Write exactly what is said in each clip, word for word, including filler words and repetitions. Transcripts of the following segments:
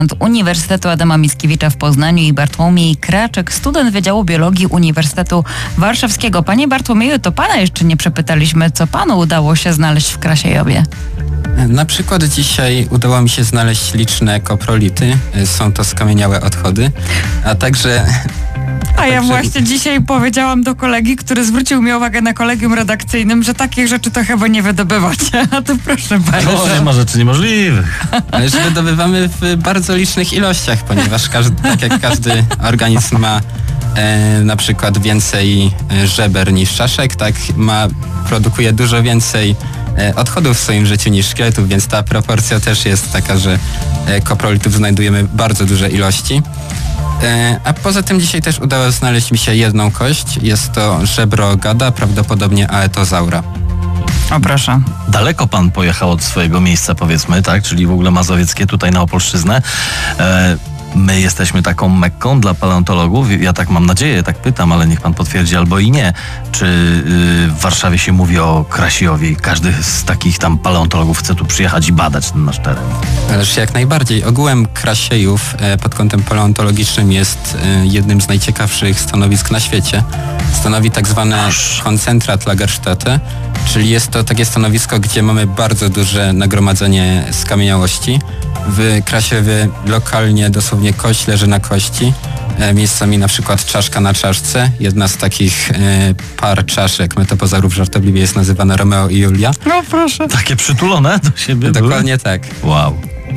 Uniwersytetu Adama Mickiewicza w Poznaniu i Bartłomiej Kraczek, student Wydziału Biologii Uniwersytetu Warszawskiego. Panie Bartłomieju, to pana jeszcze nie przepytaliśmy, co panu udało się znaleźć w Krasiejowie? Na przykład dzisiaj udało mi się znaleźć liczne koprolity, są to skamieniałe odchody, a także... A ja właśnie dzisiaj powiedziałam do kolegi, który zwrócił mi uwagę na kolegium redakcyjnym, że takich rzeczy to chyba nie wydobywacie. A to proszę bardzo. No, nie ma rzeczy niemożliwych. Ależ wydobywamy w bardzo licznych ilościach, ponieważ każdy, tak jak każdy organizm ma e, na przykład więcej żeber niż czaszek, tak ma, produkuje dużo więcej e, odchodów w swoim życiu niż szkieletów, więc ta proporcja też jest taka, że e, koprolitów znajdujemy bardzo duże ilości. A poza tym dzisiaj też udało znaleźć mi się jedną kość. Jest to żebro gada, prawdopodobnie aetozaura. O proszę. Daleko pan pojechał od swojego miejsca, powiedzmy, tak? Czyli w ogóle mazowieckie, tutaj na Opolszczyznę. E, my jesteśmy taką Mekką dla paleontologów. Ja tak mam nadzieję, tak pytam, ale niech pan potwierdzi albo i nie. Czy y, w Warszawie się mówi o Krasiejowie i każdy z takich tam paleontologów chce tu przyjechać i badać ten nasz teren? Ależ jak najbardziej. Ogółem Krasiejów e, pod kątem paleontologicznym jest e, jednym z najciekawszych stanowisk na świecie. Stanowi tak zwane koncentrat Lagerstätte, czyli jest to takie stanowisko, gdzie mamy bardzo duże nagromadzenie skamieniałości. W Krasiejowie lokalnie dosłownie kość leży na kości. E, miejscami na przykład czaszka na czaszce. Jedna z takich e, par czaszek metapozaurów żartobliwie jest nazywana Romeo i Julia. No proszę. Takie przytulone do siebie Dokładnie były? tak. Wow.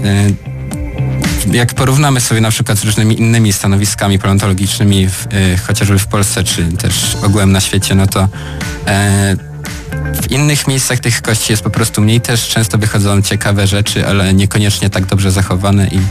E, jak porównamy sobie na przykład z różnymi innymi stanowiskami paleontologicznymi, w, e, chociażby w Polsce, czy też ogółem na świecie, no to e, w innych miejscach tych kości jest po prostu mniej. Też często wychodzą ciekawe rzeczy, ale niekoniecznie tak dobrze zachowane i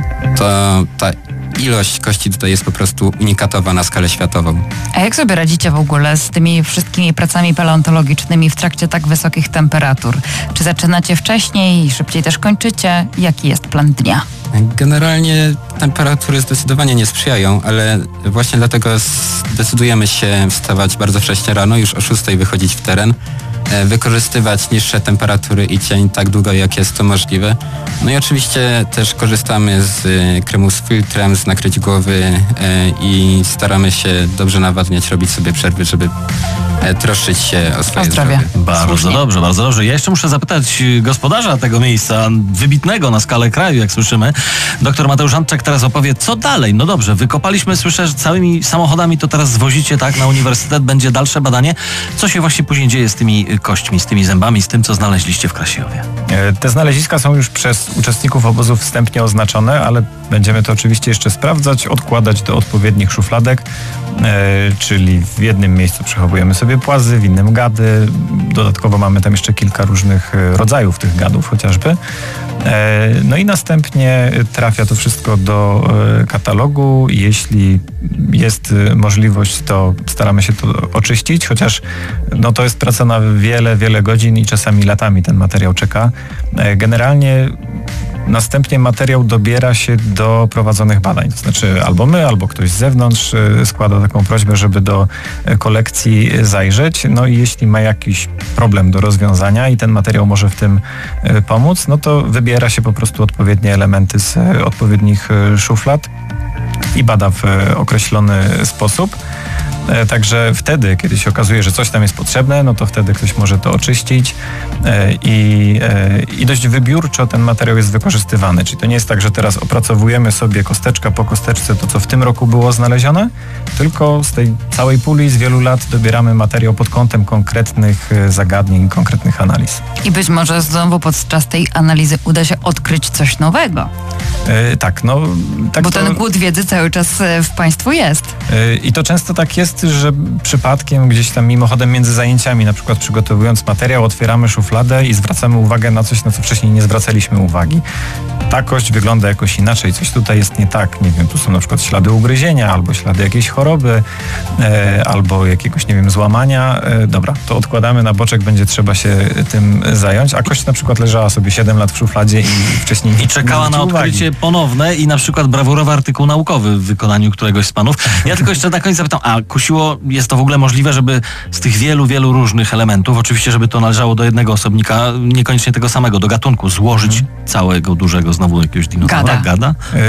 to ta ilość kości tutaj jest po prostu unikatowa na skalę światową. A jak sobie radzicie w ogóle z tymi wszystkimi pracami paleontologicznymi w trakcie tak wysokich temperatur? Czy zaczynacie wcześniej i szybciej też kończycie? Jaki jest plan dnia? Generalnie temperatury zdecydowanie nie sprzyjają, ale właśnie dlatego zdecydujemy się wstawać bardzo wcześnie rano, już o szóstej wychodzić w teren, wykorzystywać niższe temperatury i cień tak długo, jak jest to możliwe. No i oczywiście też korzystamy z kremu z filtrem, z nakryć głowy i staramy się dobrze nawadniać, robić sobie przerwy, żeby troszczyć się o swoje o zdrowie. zdrowie. Bardzo Słusznie. dobrze, bardzo dobrze. Ja jeszcze muszę zapytać gospodarza tego miejsca, wybitnego na skalę kraju, jak słyszymy. Doktor Mateusz Antczak teraz opowie, co dalej. No dobrze, wykopaliśmy, słyszę, że całymi samochodami to teraz zwozicie, tak, na uniwersytet, będzie dalsze badanie. Co się właśnie później dzieje z tymi kośćmi, z tymi zębami, z tym, co znaleźliście w Krasiejowie? Te znaleziska są już przez uczestników obozu wstępnie oznaczone, ale będziemy to oczywiście jeszcze sprawdzać, odkładać do odpowiednich szufladek, e, czyli w jednym miejscu przechowujemy sobie płazy, w innym gady. Dodatkowo mamy tam jeszcze kilka różnych rodzajów tych gadów chociażby. E, no i następnie trafia to wszystko do e, katalogu. Jeśli jest możliwość, to staramy się to oczyścić, chociaż no, to jest praca na wiele, wiele godzin i czasami latami ten materiał czeka. E, generalnie następnie materiał dobiera się do prowadzonych badań. To znaczy albo my, albo ktoś z zewnątrz składa taką prośbę, żeby do kolekcji zajrzeć. No i jeśli ma jakiś problem do rozwiązania i ten materiał może w tym pomóc, no to wybiera się po prostu odpowiednie elementy z odpowiednich szuflad i bada w określony sposób. Także wtedy, kiedy się okazuje, że coś tam jest potrzebne, no to wtedy ktoś może to oczyścić i, i dość wybiórczo ten materiał jest wykorzystywany. Czyli to nie jest tak, że teraz opracowujemy sobie kosteczka po kosteczce to, co w tym roku było znalezione, tylko z tej całej puli z wielu lat dobieramy materiał pod kątem konkretnych zagadnień, konkretnych analiz. I być może znowu podczas tej analizy uda się odkryć coś nowego. Yy, tak, no... Tak Bo to, ten głód wiedzy cały czas w państwu jest. Yy, I to często tak jest, że przypadkiem gdzieś tam mimochodem między zajęciami, na przykład przygotowując materiał, otwieramy szufladę i zwracamy uwagę na coś, na co wcześniej nie zwracaliśmy uwagi. Ta kość wygląda jakoś inaczej, coś tutaj jest nie tak, nie wiem, tu są na przykład ślady ugryzienia, albo ślady jakiejś choroby, e, albo jakiegoś, nie wiem, złamania. E, dobra, to odkładamy na boczek, będzie trzeba się tym zająć, a kość na przykład leżała sobie siedem lat w szufladzie i wcześniej nie I czekała nie na odkrycie ponowne i na przykład brawurowy artykuł naukowy w wykonaniu któregoś z panów. Ja tylko jeszcze na koniec zapytam, a ku kusiło, jest to w ogóle możliwe, żeby z tych wielu, wielu różnych elementów, oczywiście, żeby to należało do jednego osobnika, niekoniecznie tego samego, do gatunku, złożyć całego dużego, znowu jakiegoś dinozaura, Gada. gada.